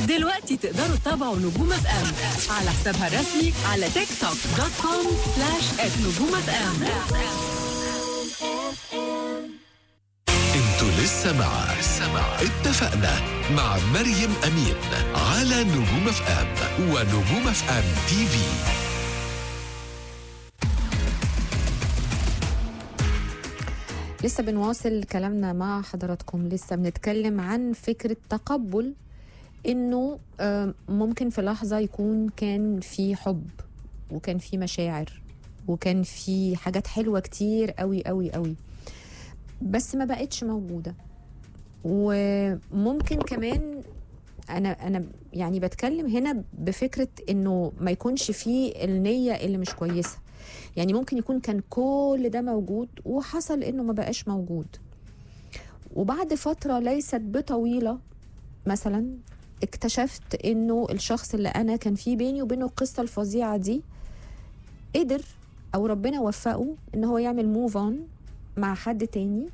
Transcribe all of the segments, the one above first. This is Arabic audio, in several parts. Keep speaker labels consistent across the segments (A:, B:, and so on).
A: دلوقتي تقدروا تتابعوا نجوم اف ام على حسابها الرسمي على تيك توك .com/@نجوم اف ام.
B: انتوا لسه مع اتفقنا مع مريم أمين على نجوم اف ام ونجوم اف ام تي في.
C: لسه بنواصل كلامنا مع حضراتكم. لسه بنتكلم عن فكرة تقبل انه ممكن في لحظة يكون كان في حب وكان في مشاعر وكان في حاجات حلوة كتير قوي قوي قوي، بس ما بقتش موجودة. وممكن كمان انا يعني بتكلم هنا بفكرة انه ما يكونش فيه النية اللي مش كويسة. يعني ممكن يكون كان كل ده موجود وحصل انه ما بقاش موجود، وبعد فترة ليست بطويلة مثلا اكتشفت انه الشخص اللي انا كان فيه بيني وبينه القصة الفظيعة دي قدر او ربنا وفقه ان هو يعمل موف اون مع حد تاني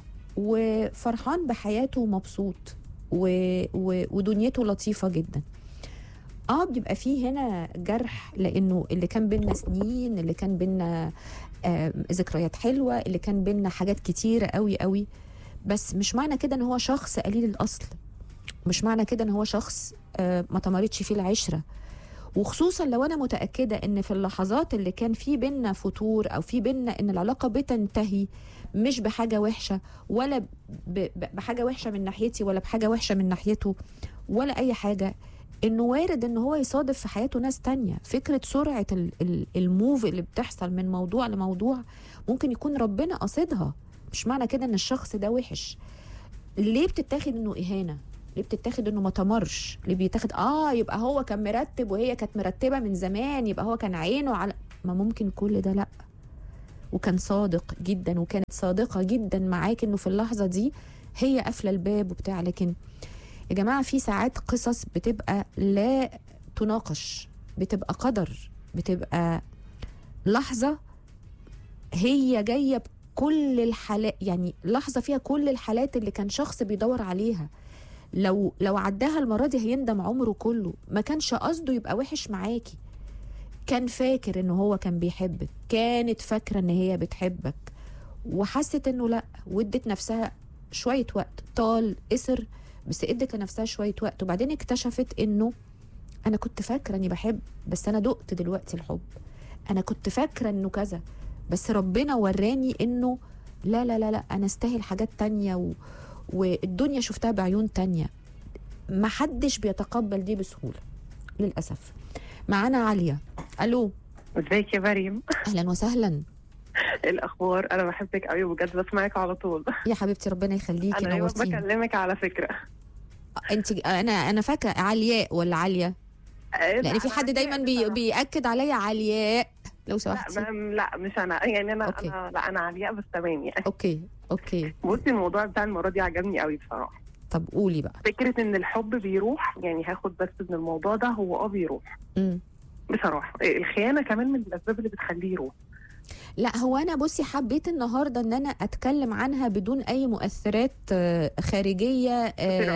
C: وفرحان بحياته ومبسوط ودنيته لطيفة جدا. بيبقى فيه هنا جرح، لانه اللي كان بينا سنين، اللي كان بينا ذكريات حلوة، اللي كان بينا حاجات كتيرة قوي قوي، بس مش معنى كده ان هو شخص قليل الاصل، مش معنى كده ان هو شخص ما تمرتش فيه العشرة. وخصوصا لو انا متأكدة ان في اللحظات اللي كان في بينا فتور او في بينا ان العلاقة بتنتهي مش بحاجة وحشة ولا بحاجة وحشة من ناحيتي ولا بحاجة وحشة من ناحيته ولا اي حاجة، انه وارد ان هو يصادف في حياته ناس تانية. فكرة سرعة الموف اللي بتحصل من موضوع لموضوع ممكن يكون ربنا قصدها، مش معنى كده ان الشخص ده وحش. ليه بتتاخد انه اهانة؟ ليه بتتاخد انه ما تمرش؟ ليه بيتاخد يبقى هو كان مرتب وهي كانت مرتبة من زمان، يبقى هو كان عينه على ما ممكن كل ده؟ لا، وكان صادق جدا وكانت صادقة جدا معاك انه في اللحظة دي هي قافلة الباب وبتاع. لكن يا جماعة في ساعات قصص بتبقى لا تناقش، بتبقى قدر، بتبقى لحظة هي جاية بكل الحالات، يعني لحظة فيها كل الحالات اللي كان شخص بيدور عليها. لو عداها المرة دي هيندم عمره كله. ما كانش قصده يبقى وحش معاكي، كان فاكر انه هو كان بيحبك، كانت فاكرة ان هي بتحبك وحست انه لا، وادت نفسها شوية وقت، طال قصر بس ادت لنفسها شوية وقت، وبعدين اكتشفت انه انا كنت فاكرة اني بحب بس انا دقت دلوقتي الحب، انا كنت فاكرة انه كذا بس ربنا وراني انه لا لا لا لا انا استاهل حاجات تانية والدنيا شفتها بعيون تانية. ما حدش بيتقبل دي بسهولة للأسف. معانا عليا. الو،
D: ازيك يا مريم؟
C: اهلا وسهلا.
D: الاخبار؟ انا بحبك قوي بجد، بسمعك على طول
C: يا حبيبتي ربنا يخليكي،
D: انا
C: نورتيني.
D: بكلمك على فكره.
C: انت انا فاكره علياء ولا عاليه؟ لان في حد دايما بياكد عليا علياء لو سمحتي.
D: لا مش انا، يعني انا
C: أوكي.
D: انا علياء بس تمام يعني.
C: اوكي
D: بصي الموضوع بتاع المره دي عجبني قوي بصراحه.
C: طب قولي بقى.
D: فكره ان الحب بيروح، يعني هاخد بس من الموضوع ده، هو بيروح بصراحه. الخيانه كمان من الاسباب اللي بتخليه يروح.
C: لا هو انا بصي حبيت النهارده ان انا اتكلم عنها بدون اي مؤثرات خارجيه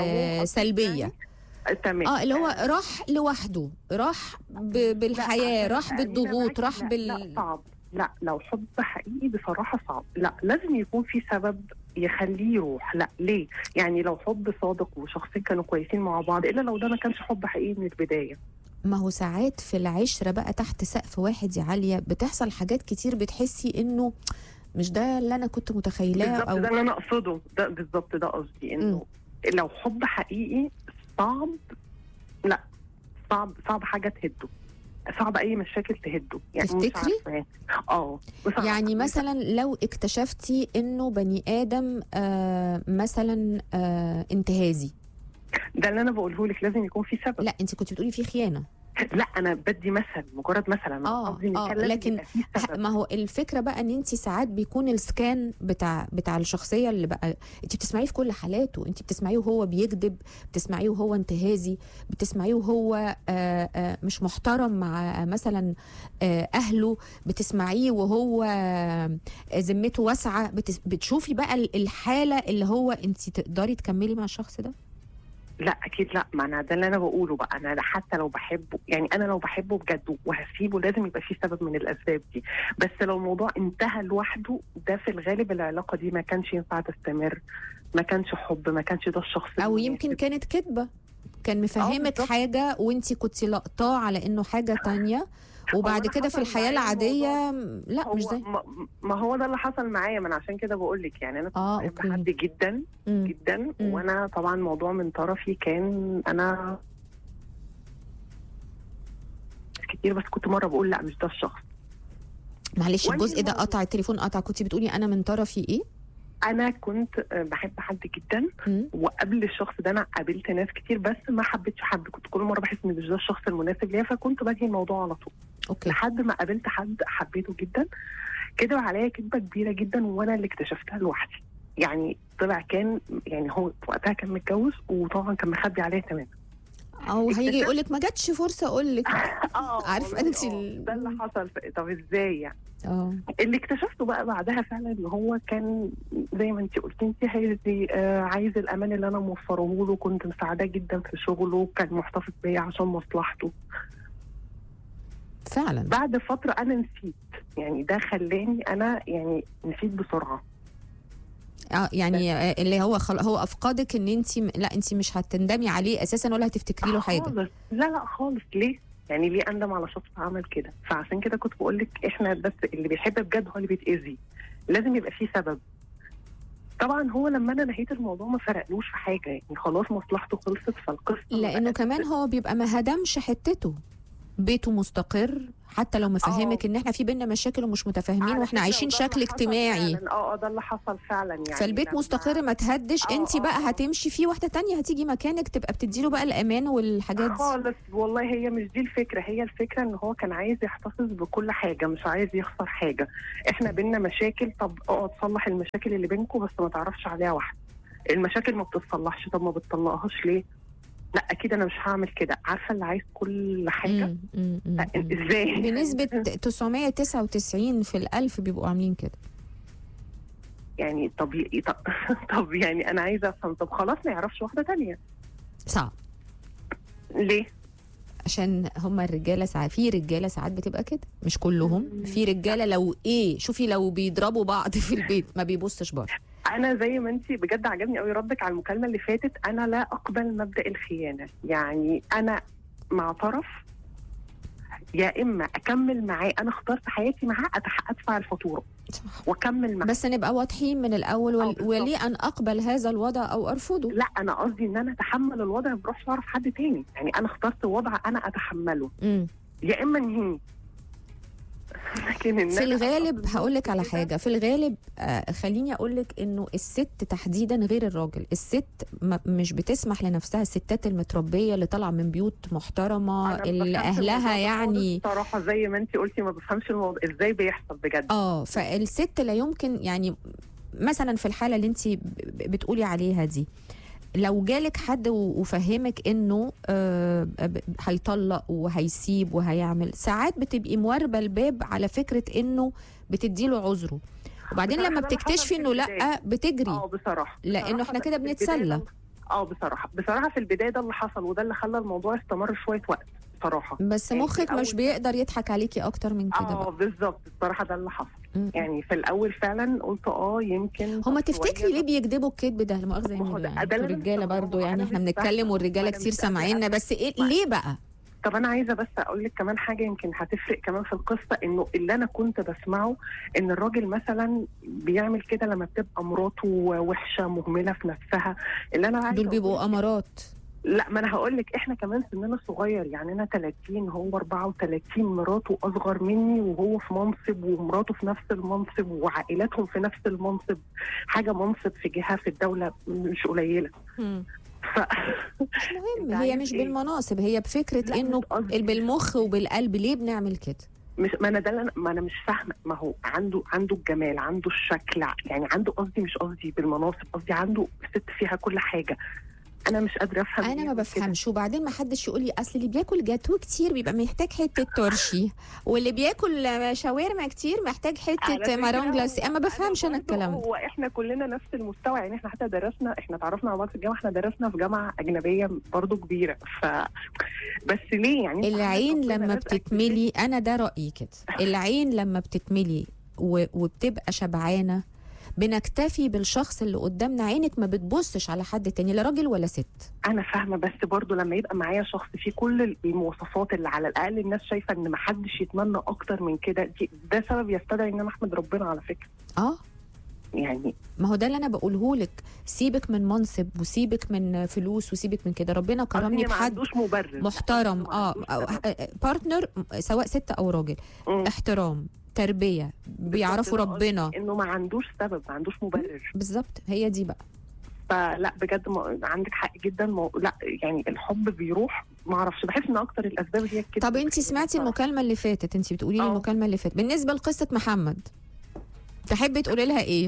C: سلبيه.
D: تمام.
C: اللي هو راح لوحده، راح بالحياه، راح بالضغوط، راح
D: لا صعب. لا لو حب حقيقي بصراحه صعب. لا لازم يكون في سبب يخليه يروح. لا ليه؟ يعني لو حب صادق وشخصين كانوا كويسين مع بعض، الا لو ده ما كانش حب حقيقي من البدايه.
C: ما هو ساعات في العشرة بقى تحت سقف واحد يا عالية بتحصل حاجات كتير بتحسي انه مش ده اللي انا كنت متخيلاه.
D: بالظبط ده اللي انا اقصده، ده بالظبط ده قصدي، انه لو حب حقيقي صعب. لا صعب حاجة تهده، صعب اي مشاكل تهده. يعني
C: تفتكري؟ يعني مثلا لو اكتشفتي انه بني ادم مثلا انتهازي،
D: ده اللي انا بقوله لك، لازم يكون في سبب.
C: لا انت كنت بتقولي في خيانه.
D: لا انا بدي مثل، مجرد مثل. انا قصدي
C: لكن ما هو الفكره بقى ان انت ساعات بيكون السكان بتاع الشخصيه اللي بقى انت بتسمعيه في كل حالاته. انت بتسمعيه وهو بيكذب، بتسمعيه وهو انتهازي، بتسمعيه وهو مش محترم مع مثلا اهله، بتسمعيه وهو ذمته واسعه. بتشوفي بقى الحاله اللي هو انت تقدري تكملي مع الشخص ده.
D: لا اكيد لا، ما انا ده اللي انا بقوله بقى، انا حتى لو بحبه، يعني انا لو بحبه بجد وهسيبه لازم يبقى فيه سبب من الاسباب دي. بس لو الموضوع انتهى لوحده، ده في الغالب العلاقه دي ما كانش ينفع تستمر، ما كانش حب، ما كانش ده الشخص
C: او
D: المناسب.
C: يمكن كانت كدبه، كان مفهمك
D: بالظبط.
C: حاجه وانتي كنتي لقطاه على انه حاجه تانية، وبعد
D: أنا
C: كده في
D: حصل
C: الحياه
D: معايا
C: العاديه لا مش
D: هو
C: زي.
D: ما هو ده اللي حصل معايا، ما انا عشان كده بقول لك، يعني انا كنت بحب
C: اوكي.
D: حد جدا
C: مم.
D: جدا، وانا طبعا الموضوع من طرفي كان انا كتير، بس كنت مره بقول لا مش ده الشخص.
C: معلش
D: وأنهي
C: الجزء ده
D: الموضوع.
C: قطع، التليفون قطع، كنت بتقولي انا من طرفي ايه؟
D: انا كنت بحب حد جدا،
C: مم.
D: وقبل الشخص ده انا قابلت ناس كتير، بس ما حبيتش حد، كنت كل مره بحس ان مش ده الشخص المناسب ليا، فكنت بنهي الموضوع على طول.
C: اوكي.
D: لحد ما قابلت حد حبيته جدا، كدب عليا كدبه كبيره جدا، وانا اللي اكتشفتها لوحدي. يعني طلع كان، يعني هو وقتها كان متجوز، وطبعا كان مخبي عليا تماما.
C: او هيجي يقول لك ما جاتش فرصه اقول لك. عارفه انت
D: ده اللي حصل. طب ازاي يعني؟ اللي اكتشفته بقى بعدها فعلا ان هو كان زي ما انت قلتي، انت عايز الامان اللي انا موفره له، كنت مساعداه جدا في شغله، كان محتفظ بيا عشان مصلحته.
C: فعلا
D: بعد فتره انا نسيت، يعني ده خلاني انا يعني نسيت بسرعه.
C: يعني اللي هو هو افقدك ان انت لا انت مش هتندمي عليه اساسا ولا هتفتكري له حاجه
D: خالص. لا خالص. ليه؟ يعني ليه اندم على شخص عمل كده؟ فعشان كده كنت بقول لك احنا بس اللي بيحب بجد هو اللي بيتاذي، لازم يبقى فيه سبب. طبعا هو لما انا نهيت الموضوع ما فرقلوش في حاجه، يعني خلاص مصلحته خلصت، فالقصه
C: لانه كمان هو بيبقى ما هدمش حتته، بيته مستقر، حتى لو مفهمك ان احنا في بينا مشاكل ومش متفاهمين واحنا عايشين شكل اجتماعي.
D: ده اللي حصل فعلا يعني.
C: فالبيت مستقر ما تهدش، انت بقى هتمشي فيه، واحده تانية هتيجي مكانك تبقى بتديله بقى الامان والحاجات دي.
D: خالص والله، هي مش دي الفكره، هي الفكره ان هو كان عايز يحتفظ بكل حاجه، مش عايز يخسر حاجه. احنا بينا مشاكل، طب اقعد صلح المشاكل اللي بينكم، بس ما تعرفش عليها واحده. المشاكل ما بتتصلحش، طب ما بتطلقهاش ليه؟ لا اكيد انا مش هعمل كده. عارفه اللي عايز كل حاجه ازاي؟
C: بنسبه 999 في الألف بيبقوا عاملين كده.
D: يعني طب يعني انا عايزه افهم، طب خلاص ما يعرفش واحده تانية.
C: صعب.
D: ليه؟
C: عشان هم الرجاله ساعات، في رجاله ساعات بتبقى كده، مش كلهم. في رجاله لو شوفي لو بيضربوا بعض في البيت ما بيبصش بره.
D: انا زي ما انت بجد عجبني قوي ردك على المكالمه اللي فاتت، انا لا اقبل مبدا الخيانه. يعني انا مع طرف، يا اما اكمل معاه، انا اخترت حياتي معاه، ادفع الفاتوره واكمل معاه،
C: بس نبقى واضحين من الاول. وليه ان اقبل هذا الوضع او ارفضه؟
D: لا انا قصدي ان انا اتحمل الوضع، ما بروحش اعرف حد تاني. يعني انا اخترت وضع انا اتحمله، يا اما انهي.
C: في الغالب هقول لك على حاجه، في الغالب خليني اقول لك انه الست تحديدا غير الراجل. الست مش بتسمح لنفسها، الستات المتربيه اللي طالعه من بيوت محترمه اللي اهلها يعني
D: صراحه زي ما انت قلتي، ما بفهمش الموضوع ازاي بيحصل بجد.
C: فالست لا يمكن، يعني مثلا في الحاله اللي انت بتقولي عليها دي، لو جالك حد وفهمك انه هيطلق وهيسيب وهيعمل، ساعات بتبقي مواربه الباب على فكره انه بتديله عذره، وبعدين لما بتكتشفي انه لا بتجري.
D: بصراحه
C: لانه احنا كده بنتسلى.
D: بصراحه في البدايه ده اللي حصل، وده اللي خلى الموضوع استمر شويه وقت صراحه.
C: بس مخك مش بيقدر يضحك عليكي اكتر من كده.
D: بالظبط، الصراحه ده اللي حصل. يعني في الاول فعلا قلت يمكن
C: هما تفتكري ليه بيكذبوا الكذب ده؟ لا مؤاخذه يعني الرجاله برضو، يعني احنا بنتكلم والرجاله كتير سامعيننا، بس ليه بقى؟
D: طب انا عايزه بس اقول لك كمان حاجه يمكن هتفرق كمان في القصه، انه اللي انا كنت بسمعه ان الراجل مثلا بيعمل كده لما بتبقى مراته وحشه مهمله في نفسها. اللي انا عايزه
C: دول بيبقوا امارات.
D: لا ما انا هقول لك، احنا كمان سننا صغير، يعني انا 30 هو 34، مراته اصغر مني وهو في منصب، ومراته في نفس المنصب، وعائلاتهم في نفس المنصب، حاجه منصب في جهه في الدوله مش قليله.
C: مهم هي مش بالمناصب، هي بفكره انه بالمخ وبالقلب. ليه بنعمل كده؟
D: ما انا مش فاهمه. ما هو عنده الجمال، عنده الشكل، يعني عنده، قصدي مش قصدي بالمناصب، قصدي عنده ست فيها كل حاجه، انا مش قادره افهم.
C: انا ما بفهمش. وبعدين ما حدش يقول لي اصل اللي بياكل جاتوه كتير بيبقى محتاج حته ترشي، واللي بياكل شاورما كتير محتاج حته مارون جلاسي. انا ما بفهمش انا الكلام ده.
D: هو احنا كلنا نفس المستوى، يعني احنا حتى درسنا، احنا اتعرفنا على بعض في الجامعه، احنا درسنا في جامعه اجنبيه برضو كبيره. بس ليه يعني
C: العين لما بتتملي، انا ده رايي كده، العين لما بتتملي وبتبقى شبعانه بنكتفي بالشخص اللي قدامنا. عينك ما بتبصش على حد تاني، لا راجل ولا ست.
D: انا فاهمه، بس برضو لما يبقى معايا شخص فيه كل المواصفات اللي على الاقل الناس شايفه ان ما حدش يتمنى اكتر من كده، ده سبب يستدعي ان انا احمد ربنا على فكره. يعني
C: ما هو ده اللي انا بقوله لك، سيبك من منصب وسيبك من فلوس وسيبك من كده، ربنا كرمني بحد محترم، بارتنر سواء ست او راجل، احترام، تربيه، بيعرفوا ربنا،
D: انه ما عندوش سبب، ما عندوش مبرر.
C: بالظبط، هي دي بقى.
D: فلا بجد عندك حق جدا. لا يعني الحب بيروح، ما اعرفش، بحس ان اكتر الاسباب هي كده.
C: طب انت سمعتي المكالمه اللي فاتت؟ انت بتقولي لي المكالمه اللي فاتت بالنسبه لقصه محمد، تحبي تقولي لها ايه؟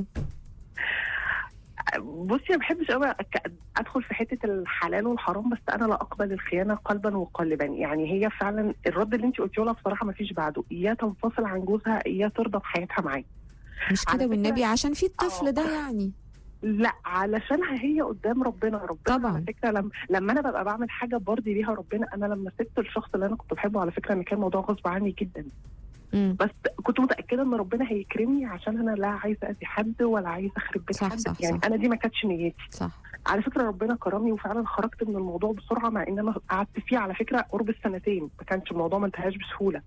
D: بصي ما بحبش قوي ادخل في حته الحلال والحرام، بس انا لا اقبل الخيانه قلبا وقالبا. يعني هي فعلا الرد اللي انت قلتيه لها بصراحه ما فيش بعده، يا تنفصل عن جوزها يا ترضى بحياتها معاه.
C: مش كده والنبي، عشان في الطفل ده يعني.
D: لا علشانها هي قدام ربنا
C: طبعا.
D: على فكره لما انا ببقى بعمل حاجه برضي بيها ربنا. انا لما سبت الشخص اللي انا كنت بحبه على فكره ان كان موضوع غصب عني جدا، بس كنت متاكده ان ربنا هيكرمني، عشان انا لا عايزه اذي حد ولا عايزه اخرب بيت حد.
C: صح
D: يعني انا دي ما كانتش نيتي.
C: صح.
D: على فكره ربنا كرمني وفعلا خرجت من الموضوع بسرعه، مع ان انا قعدت فيه على فكره قرب السنتين، ما كانش الموضوع ما انتهاش بسهوله.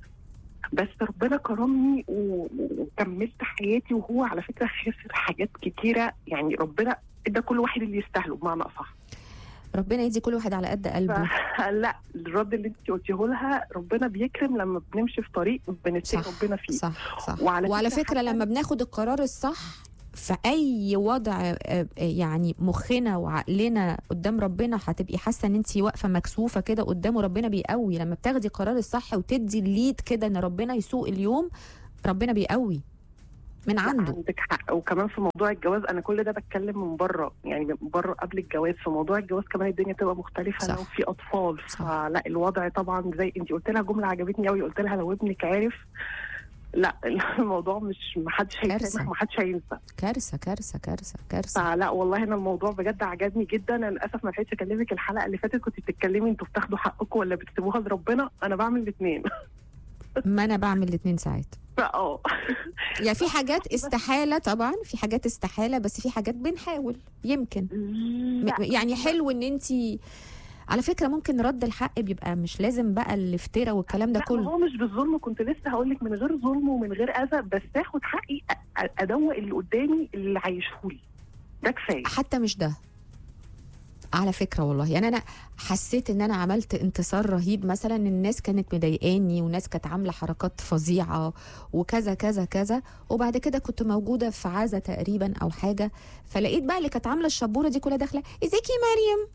D: بس ربنا كرمني وكملت حياتي، وهو على فكره خسر حاجات كتيره. يعني ربنا ادى كل واحد اللي يستاهله بمعنى اصح. ربنا
C: يدي كل واحد على قد قلبه.
D: لا الرد اللي انت قلتيه لها، ربنا بيكرم لما بنمشي في طريق بنتقي ربنا فيه.
C: صح. وعلى فكره لما بناخد القرار الصح في اي وضع، يعني مخنا وعقلنا قدام ربنا هتبقي حاسه ان انت واقفه مكسوفه كده قدامه. ربنا بيقوي لما بتاخدي قرار الصح وتدي الليد كده ان ربنا يسوق اليوم، ربنا بيقوي من عنده.
D: عندك حق. وكمان في موضوع الجواز انا كل ده بتكلم من بره، يعني من بره قبل الجواز. في موضوع الجواز كمان الدنيا تبقى مختلفه لو في اطفال. فلا الوضع طبعا زي انت قلت لها جمله عجبتني قوي، قلت لها لو ابنك عارف، لا الموضوع مش محدش هيسامح، محدش هينسى.
C: كارثه.
D: فلا والله انا الموضوع بجد عجبني جدا. انا للاسف ما لحقتش اكلمك الحلقه اللي فاتت، كنت بتتكلمي انتوا بتاخدوا حقكم ولا بتسيبوها لربنا. انا بعمل الاثنين.
C: ما انا بعمل الاثنين ساعات. يعني في حاجات استحاله، طبعا في حاجات استحاله، بس في حاجات بنحاول يمكن. يعني حلو ان انت على فكره ممكن رد الحق بيبقى مش لازم بقى الافتراء والكلام ده كله.
D: هو مش بالظلم، كنت لسه هقول لك من غير ظلم ومن غير اذى، بس اخد حقي، ادوق اللي قدامي اللي عايشهولي، ده كفايه.
C: حتى مش ده على فكره والله. يعني انا حسيت ان انا عملت انتصار رهيب. مثلا الناس كانت مضايقاني وناس كانت عامله حركات فظيعه وكذا كذا كذا، وبعد كده كنت موجوده في عزا تقريبا او حاجه، فلقيت بقى اللي كانت عامله الشبوره دي كلها داخله ازيك يا مريم،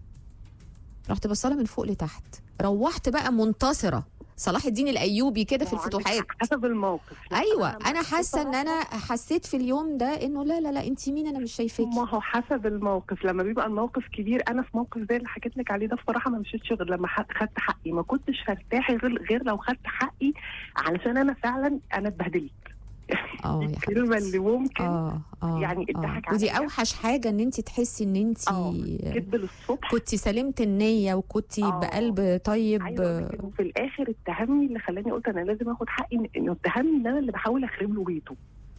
C: رحت بصلها من فوق لتحت، روحت بقى منتصره صلاح الدين الايوبي كده في الفتوحات.
D: حسب الموقف.
C: ايوه انا حاسه ان انا حسيت في اليوم ده انه لا انت مين، انا مش شايفاكي.
D: ما هو حسب الموقف. لما بيبقى الموقف كبير، انا في موقف زي اللي حكيت لك عليه ده بصراحه ما مشيتش غير لما خدت حقي. ما كنتش هرتاح غير لو خدت حقي، علشان انا فعلا انا اتبهدلت. الكلمه اللي ممكن يعني اتضحك عليها.
C: ودي اوحش حاجه، ان انت تحسي ان انت
D: كدب للصبح،
C: كنتي سلمت النيه وكنتي بقلب طيب.
D: وفي الاخر اتهمني، اللي خلاني قلت انا لازم اخد حقي، انه اتهمني ان انا اللي بحاول اخرب له بيته.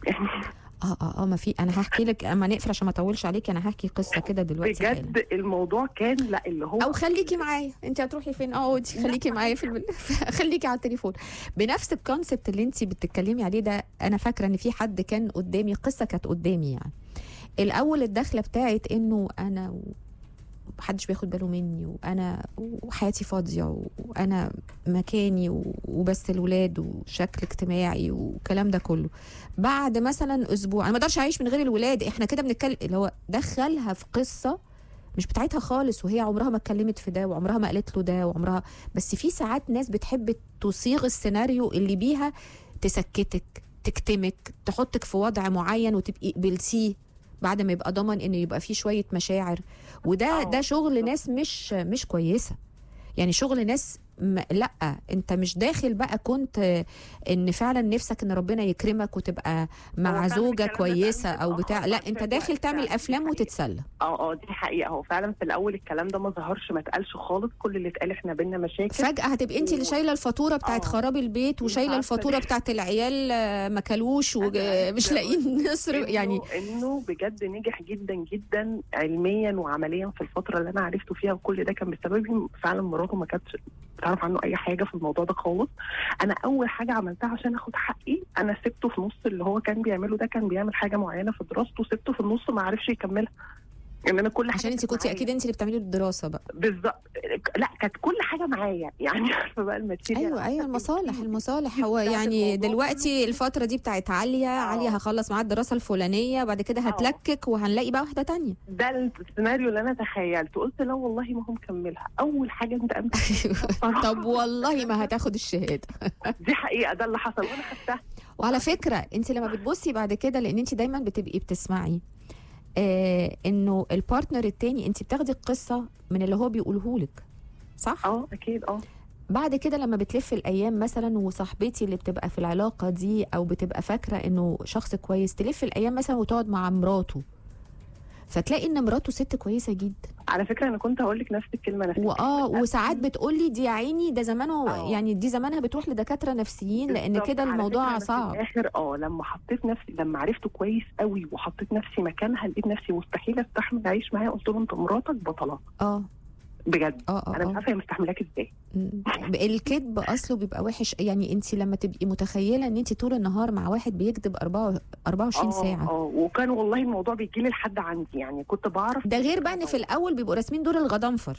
C: ما في، انا هحكي لك اما نقفل عشان ما اطولش عليكي. انا هحكي قصه كده دلوقتي
D: بجد حالا. الموضوع كان لا اللي هو،
C: او خليكي معايا، انت هتروحي فين؟ خليكي معايا خليكي على التليفون. بنفس الكونسبت اللي انت بتتكلمي عليه ده، انا فاكره ان في حد كان قدامي، قصه كانت قدامي. يعني الاول الدخله بتاعت انه انا محدش بياخد باله مني، وانا وحياتي فاضيه، وانا مكاني وبس الولاد وشكل اجتماعي والكلام ده كله. بعد مثلا اسبوع انا ما اقدرش اعيش من غير الولاد، احنا كده بنتكلم، اللي هو دخلها في قصه مش بتاعتها خالص، وهي عمرها ما اتكلمت في ده وعمرها ما قالت له ده وعمرها. بس في ساعات ناس بتحب تصيغ السيناريو اللي بيها تسكتك، تكتمك، تحطك في وضع معين وتبقي قبلتيه بعد ما يبقى ضمن ان يبقى فيه شويه مشاعر. وده ده شغل ناس مش كويسه، يعني شغل ناس لا انت مش داخل بقى كنت ان فعلا نفسك ان ربنا يكرمك وتبقى مع زوجة كويسة او بتاع، لا انت داخل تعمل افلام وتتسلى.
D: دي حقيقة. هو فعلا في الاول الكلام ده ما ظهرش، ما اتقالش خالص، كل اللي اتقال احنا بينا مشاكل.
C: فجأة هتبقى انت اللي شايلة الفاتورة بتاعت خراب البيت وشايلة الفاتورة بتاعت العيال ما كلوش ومش لاقيين نصرف. يعني
D: انه بجد نجح جدا جدا علميا وعمليا في الفترة اللي انا عرفته فيها، وكل ده كان بسبب فعلا مراته ما كانتش تعرف عنه اي حاجه في الموضوع ده خالص. انا اول حاجه عملتها عشان اخد حقي، انا سبته في نص اللي هو كان بيعمله ده، كان بيعمل حاجه معينه في دراسته، سبته في النص ما عرفش يكملها. يعني انا كل حاجه
C: عشان انت كنتي اكيد انت اللي بتعملي الدراسه بقى.
D: بالظبط. لا كانت كل حاجه معايا، يعني عارفه بقى الماتيريال.
C: ايوه المصالح هو يعني دلوقتي الفتره دي بتاعت عاليه هخلص معاها الدراسه الفلانيه، بعد كده هتلكك وهنلاقي بقى واحده تانية.
D: ده السيناريو اللي انا تخيلته. قلت لا والله ما هو مكملها. اول حاجه انت قمت
C: طب والله ما هتاخد الشهاده.
D: دي حقيقه، ده اللي حصل وانا خدتها.
C: وعلى فكره انت لما بتبصي بعد كده، لان انت دايما بتبقي بتسمعي انه البارتنر التاني انت بتاخدي القصه من اللي هو بيقوله لك، صح؟
D: اكيد.
C: بعد كده لما بتلف الايام مثلا، وصاحبتي اللي بتبقى في العلاقه دي او بتبقى فاكره انه شخص كويس، تلف الايام مثلا وتقعد مع مراته، فتلاقي ان مراته ست كويسه جدا.
D: على فكره انا كنت هقول لك نفس الكلمه
C: وساعات بتقولي دي يا عيني ده زمانه يعني دي زمانها بتروح لدكاتره نفسيين لان كده الموضوع صعب.
D: في الاخر لما حطيت نفسي، لما عرفته كويس قوي وحطيت نفسي مكانها، لقيت نفسي مستحيل استحمل اعيش معاه. قلت له انت مراتك بطله. بجد. انا مش عارفه هي مستحملاك ازاي.
C: الكذب اصله بيبقى وحش. يعني انت لما تبقي متخيله ان انت طول النهار مع واحد بيكذب 24 ساعه.
D: وكان والله الموضوع بيجي لي لحد عندي، يعني كنت بعرف.
C: ده غير بقى ان في الاول بيبقوا راسمين دور الغضنفر،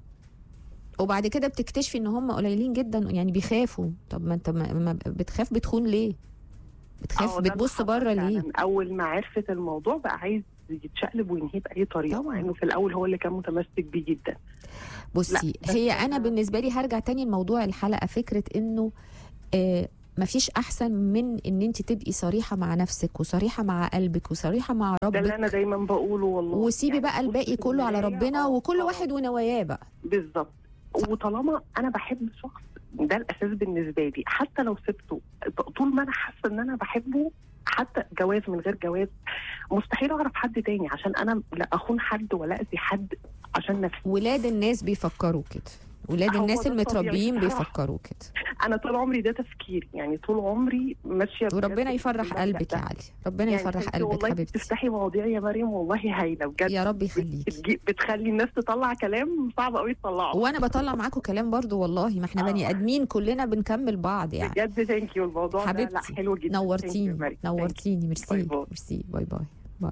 C: وبعد كده بتكتشفي ان هم قليلين جدا، يعني بيخافوا. طب ما انت ما بتخاف بتخون ليه؟ بتخاف بتبص بره ليه؟
D: اول ما عرفت الموضوع بقى عايز يتشقلب وينهيه باي طريقه، مع انه في الاول هو اللي كان متمسك بيه جدا.
C: بصي هي انا بالنسبه لي هرجع تاني لموضوع الحلقه، فكره انه مفيش احسن من ان انت تبقي صريحه مع نفسك وصريحه مع قلبك وصريحه مع ربك.
D: ده اللي انا دايما بقوله والله.
C: وسيبي بقى الباقي كله على ربنا، وكل واحد ونواياه بقى.
D: بالظبط. وطالما انا بحب شخص، ده الاساس بالنسبه لي. حتى لو سبته، طول ما انا حاسه ان انا بحبه، حتى جواز من غير جواز، مستحيل اعرف حد تاني عشان انا لا اخون حد ولا اذي حد عشان نفسي.
C: ولاد الناس بيفكروا كده، ولاد الناس المتربيين بيفكروا كده.
D: انا طول عمري ده تفكيري، يعني طول عمري ماشيه.
C: وربنا يفرح قلبك يا علي، ربنا يفرح قلبك حبيبتي.
D: تفتحي مواضيع يا مريم والله هايله بجد.
C: يا رب يخليكي.
D: بتخلي الناس تطلع كلام صعب قوي تطلعه،
C: وانا بطلع معاكم كلام برضو والله. ما احنا بني ادمين كلنا بنكمل بعض يعني.
D: بجد ثانك يو. الموضوع
C: حبيبتي.
D: ده لا حلو جدا.
C: نورتيني. ميرسي. باي باي.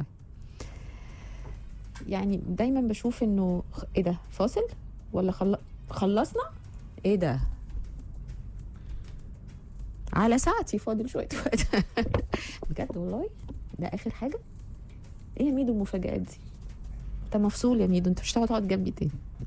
C: يعني دايما بشوف انه ايه ده، فاصل ولا خلصنا؟ ايه ده، على ساعتي فاضل شويه وقت. بجد والله ده اخر حاجه. ايه يا ميدو المفاجآت دي؟ انت مفصول يا ميدو، انت مش هتقعد جنبي تاني.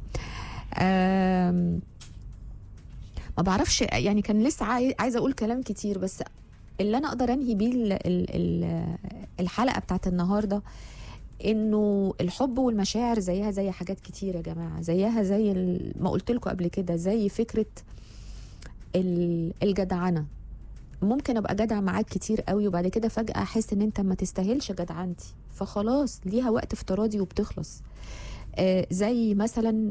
C: ما بعرفش يعني، كان لسه عايزه اقول كلام كتير، بس اللي انا اقدر انهي بيه الحلقه بتاعت النهارده انه الحب والمشاعر زيها زي حاجات كتير يا جماعه، زيها زي ما قلت لكم قبل كده، زي فكره الجدعنه. ممكن ابقى جدع معاك كتير قوي، وبعد كده فجاه احس ان انت ما تستاهلش جدعنتي، فخلاص ليها وقت افتراضي وبتخلص. زي مثلا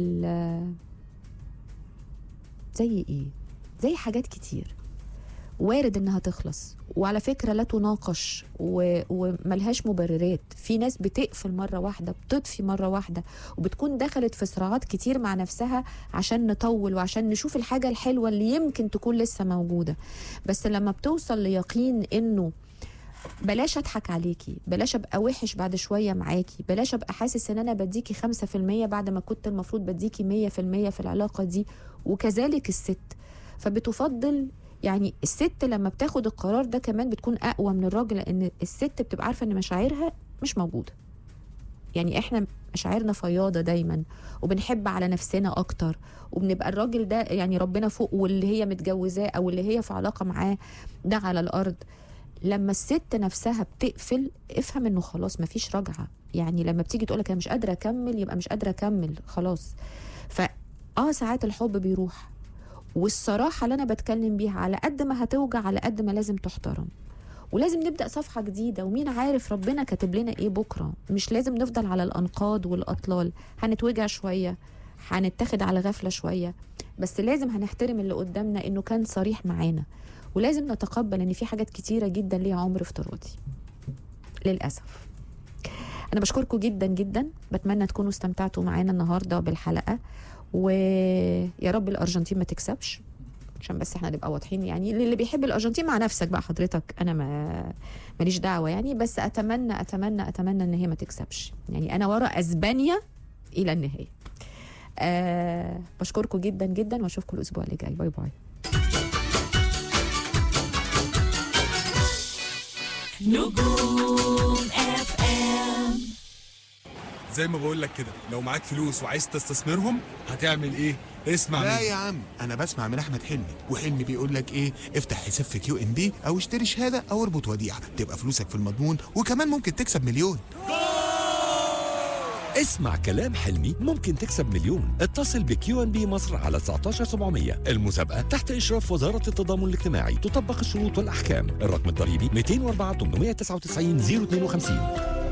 C: زي ايه، زي حاجات كتير وارد انها تخلص، وعلى فكرة لا تناقش وملهاش مبررات. في ناس بتقفل مرة واحدة، بتطفي مرة واحدة، وبتكون دخلت في صراعات كتير مع نفسها عشان نطول وعشان نشوف الحاجة الحلوة اللي يمكن تكون لسه موجودة. بس لما بتوصل ليقين انه بلاش اضحك عليكي، بلاش ابقى وحش بعد شوية معاكي، بلاش ابقى حاسس ان انا بديكي 5% بعد ما كنت المفروض بديكي 100% في العلاقة دي، وكذلك الست. فبتفضل يعني الست لما بتاخد القرار ده كمان بتكون اقوى من الراجل، لان الست بتبقى عارفه ان مشاعرها مش موجوده. يعني احنا مشاعرنا فياضه دايما، وبنحب على نفسنا اكتر، وبنبقى الراجل ده يعني ربنا فوق، واللي هي متجوزاه او اللي هي في علاقه معاه ده على الارض. لما الست نفسها بتقفل افهم انه خلاص مفيش رجعه. يعني لما بتيجي تقولك انا مش قادره اكمل يبقى مش قادره اكمل خلاص. ساعات الحب بيروح. والصراحه اللي انا بتكلم بيها على قد ما هتوجع على قد ما لازم تحترم، ولازم نبدا صفحه جديده، ومين عارف ربنا كاتب لنا ايه بكره. مش لازم نفضل على الانقاض والاطلال، هنتوجع شويه، هنتاخد على غفله شويه، بس لازم هنحترم اللي قدامنا انه كان صريح معانا، ولازم نتقبل ان في حاجات كتيره جدا ليها عمر افتراضي للاسف. انا بشكركم جدا جدا، بتمنى تكونوا استمتعتوا معانا النهارده بالحلقه، ويا رب الارجنتين ما تكسبش عشان بس احنا نبقى واضحين. يعني اللي بيحب الارجنتين مع نفسك بقى حضرتك، انا ماليش دعوه يعني، بس اتمنى اتمنى اتمنى ان هي ما تكسبش. يعني انا ورا اسبانيا الى النهايه. بشكركم جدا جدا واشوفكم الاسبوع اللي جاي. باي باي.
A: نجوم اف ام.
E: زي ما بقول لك كده، لو معاك فلوس وعايز تستثمرهم هتعمل ايه؟ اسمع
F: لا
E: مني.
F: يا عم، انا بسمع من احمد حلمي، وحلمي بيقول لك ايه؟ افتح حساب في QNB او اشتري شهاده او اربط وديعه، تبقى فلوسك في المضمون وكمان ممكن تكسب مليون.
B: اسمع كلام حلمي، ممكن تكسب مليون. اتصل بQNB مصر على 19700. المسابقة تحت إشراف وزارة التضامن الاجتماعي، تطبق الشروط والأحكام. الرقم الضريبي 204 899 052.